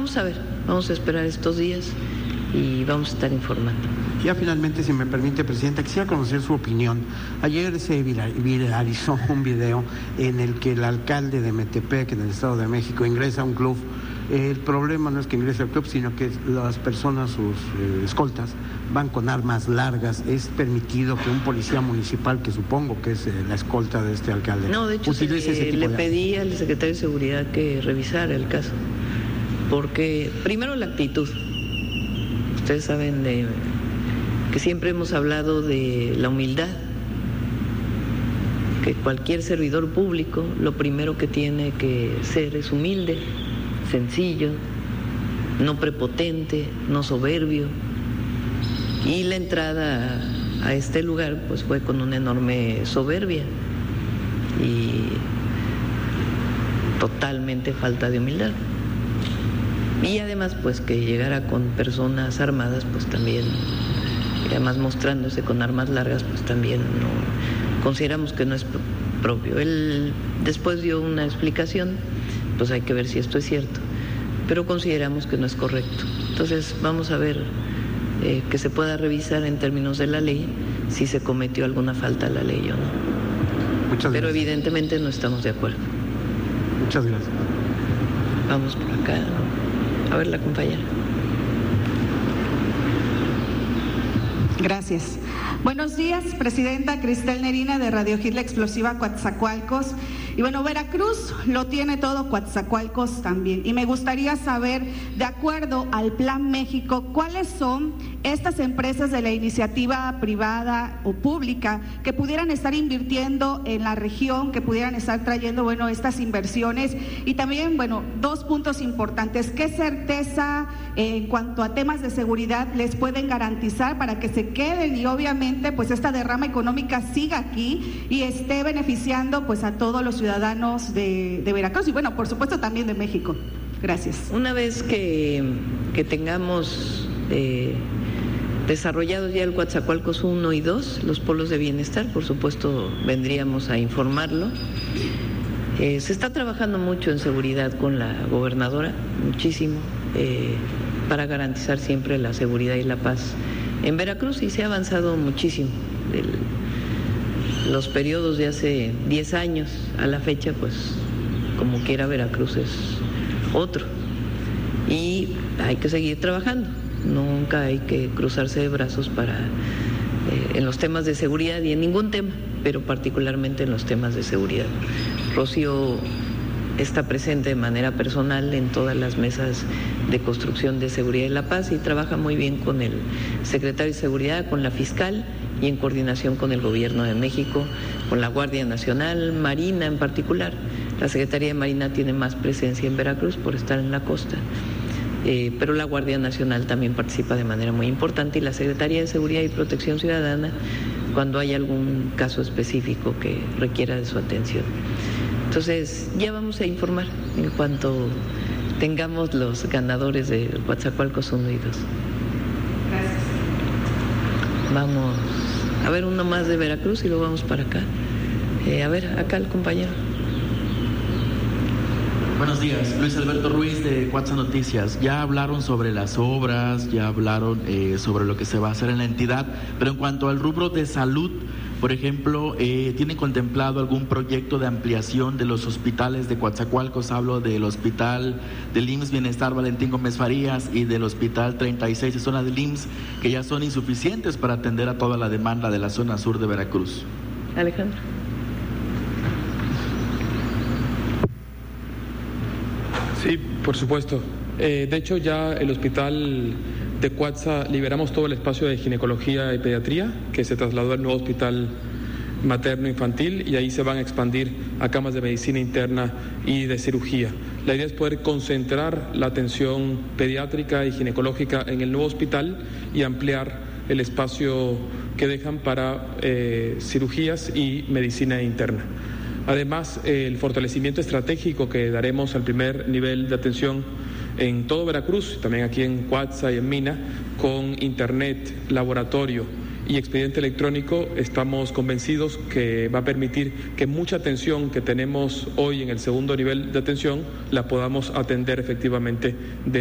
vamos a ver, vamos a esperar estos días y vamos a estar informando. Ya finalmente, si me permite, Presidenta, quisiera conocer su opinión. Ayer se viralizó un video en el que el alcalde de Metepec, en el Estado de México, ingresa a un club. El problema no es que ingrese al club, sino que las personas, sus escoltas, van con armas largas. ¿Es permitido que un policía municipal, que supongo que es la escolta de este alcalde, no, de hecho le pedí al secretario de Seguridad que revisara el caso? Porque, primero, la actitud. Ustedes saben que siempre hemos hablado de la humildad, que cualquier servidor público lo primero que tiene que ser es humilde, sencillo, no prepotente, no soberbio. Y la entrada a este lugar pues fue con una enorme soberbia y totalmente falta de humildad. Y además pues que llegara con personas armadas pues también, y además mostrándose con armas largas pues también no, consideramos que no es propio. Él después dio una explicación, pues hay que ver si esto es cierto, pero consideramos que no es correcto. Entonces vamos a ver que se pueda revisar en términos de la ley si se cometió alguna falta a la ley o no. Muchas pero gracias. Evidentemente no estamos de acuerdo. Muchas gracias. Vamos por acá, a ver la compañera. Gracias. Buenos días, Presidenta. Cristel Nerina, de Radio Hit La Explosiva, Coatzacoalcos. Y bueno, Veracruz lo tiene todo, Coatzacoalcos también. Y me gustaría saber, de acuerdo al Plan México, cuáles son estas empresas de la iniciativa privada o pública que pudieran estar invirtiendo en la región, que pudieran estar trayendo, bueno, estas inversiones. Y también, bueno, dos puntos importantes. ¿Qué certeza en cuanto a temas de seguridad les pueden garantizar para que se queden y obviamente pues esta derrama económica siga aquí y esté beneficiando pues a todos los ciudadanos de Veracruz y bueno, por supuesto también de México? Gracias. Una vez que tengamos desarrollados ya el Coatzacoalcos 1 y 2, los polos de bienestar, por supuesto vendríamos a informarlo. Se está trabajando mucho en seguridad con la gobernadora, muchísimo, para garantizar siempre la seguridad y la paz en Veracruz, y se ha avanzado muchísimo. Los periodos de hace 10 años a la fecha, pues como quiera Veracruz es otro. Y hay que seguir trabajando, nunca hay que cruzarse de brazos en los temas de seguridad y en ningún tema, pero particularmente en los temas de seguridad. Rocío está presente de manera personal en todas las mesas de construcción de seguridad y la paz y trabaja muy bien con el secretario de Seguridad, con la fiscal y en coordinación con el Gobierno de México, con la Guardia Nacional, Marina en particular. La Secretaría de Marina tiene más presencia en Veracruz por estar en la costa, pero la Guardia Nacional también participa de manera muy importante y la Secretaría de Seguridad y Protección Ciudadana cuando hay algún caso específico que requiera de su atención. Entonces, ya vamos a informar en cuanto tengamos los ganadores de Coatzacoalcos 1 y 2. Gracias. Vamos a ver uno más de Veracruz y luego vamos para acá. A ver, acá el compañero. Buenos días, Luis Alberto Ruiz de Cuatza Noticias. Ya hablaron sobre las obras, ya hablaron sobre lo que se va a hacer en la entidad, pero en cuanto al rubro de salud, por ejemplo, ¿tienen contemplado algún proyecto de ampliación de los hospitales de Coatzacoalcos? Hablo del hospital del IMSS Bienestar Valentín Gómez Farías y del hospital 36 de zona del IMSS, que ya son insuficientes para atender a toda la demanda de la zona sur de Veracruz. Alejandro. Sí, por supuesto. De hecho, ya el hospital de Cuatza liberamos todo el espacio de ginecología y pediatría, que se trasladó al nuevo hospital materno-infantil, y ahí se van a expandir a camas de medicina interna y de cirugía. La idea es poder concentrar la atención pediátrica y ginecológica en el nuevo hospital y ampliar el espacio que dejan para cirugías y medicina interna. Además, el fortalecimiento estratégico que daremos al primer nivel de atención en todo Veracruz, también aquí en Cuatza y en Mina, con internet, laboratorio y expediente electrónico, estamos convencidos que va a permitir que mucha atención que tenemos hoy en el segundo nivel de atención la podamos atender efectivamente